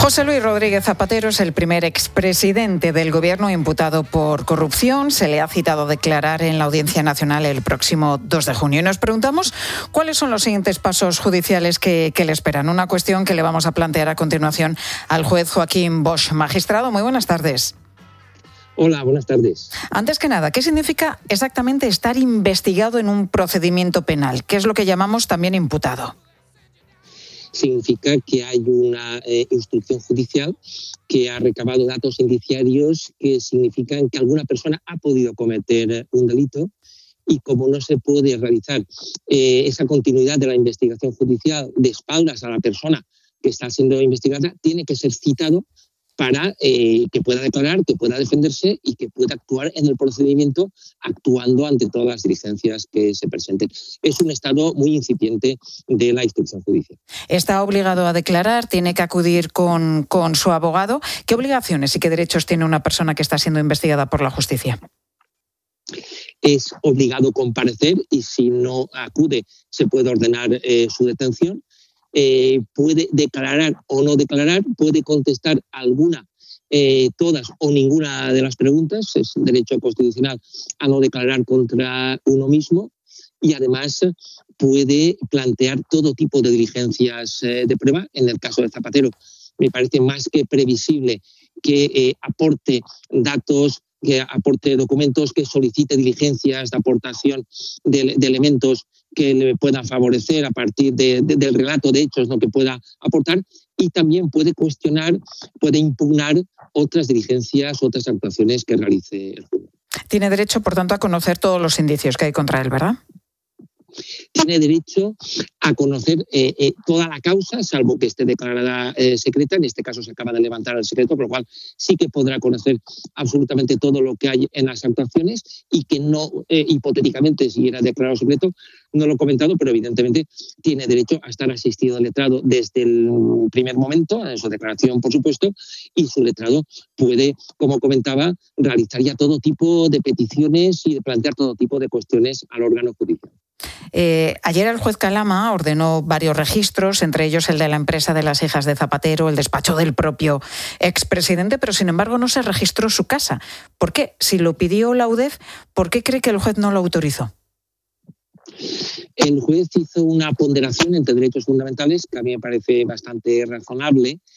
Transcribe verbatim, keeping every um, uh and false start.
José Luis Rodríguez Zapatero es el primer expresidente del Gobierno imputado por corrupción. Se le ha citado a declarar en la Audiencia Nacional el próximo dos de junio. Y nos preguntamos cuáles son los siguientes pasos judiciales que, que le esperan. Una cuestión que le vamos a plantear a continuación al juez Joaquín Bosch. Magistrado, muy buenas tardes. Hola, buenas tardes. Antes que nada, ¿qué significa exactamente estar investigado en un procedimiento penal? ¿Qué es lo que llamamos también imputado? Significa que hay una eh, instrucción judicial que ha recabado datos indiciarios que significan que alguna persona ha podido cometer un delito y como no se puede realizar eh, esa continuidad de la investigación judicial de espaldas a la persona que está siendo investigada, tiene que ser citado para eh, que pueda declarar, que pueda defenderse y que pueda actuar en el procedimiento actuando ante todas las diligencias que se presenten. Es un estado muy incipiente de la instrucción judicial. Está obligado a declarar, tiene que acudir con, con su abogado. ¿Qué obligaciones y qué derechos tiene una persona que está siendo investigada por la justicia? Es obligado a comparecer y si no acude se puede ordenar eh, su detención. Eh, puede declarar o no declarar, puede contestar alguna, eh, todas o ninguna de las preguntas. Es un derecho constitucional a no declarar contra uno mismo y además puede plantear todo tipo de diligencias eh, de prueba. En el caso de Zapatero me parece más que previsible que eh, aporte datos, que aporte documentos, que solicite diligencias de aportación de, de elementos que le puedan favorecer a partir de, de, del relato de hechos, ¿no?, que pueda aportar, y también puede cuestionar, puede impugnar otras diligencias, otras actuaciones que realice el juzgado. Tiene derecho, por tanto, a conocer todos los indicios que hay contra él, ¿verdad? Tiene derecho a conocer eh, eh, toda la causa, salvo que esté declarada eh, secreta. En este caso se acaba de levantar el secreto, por lo cual sí que podrá conocer absolutamente todo lo que hay en las actuaciones y que no, eh, hipotéticamente, si era declarado secreto, no lo he comentado, pero evidentemente tiene derecho a estar asistido al letrado desde el primer momento, en su declaración, por supuesto, y su letrado puede, como comentaba, realizar ya todo tipo de peticiones y plantear todo tipo de cuestiones al órgano judicial. Eh, ayer el juez Calama ordenó varios registros, entre ellos el de la empresa de las hijas de Zapatero, el despacho del propio expresidente, pero sin embargo no se registró su casa. ¿Por qué? Si lo pidió la U D E F, ¿por qué cree que el juez no lo autorizó? El juez hizo una ponderación entre derechos fundamentales que a mí me parece bastante razonable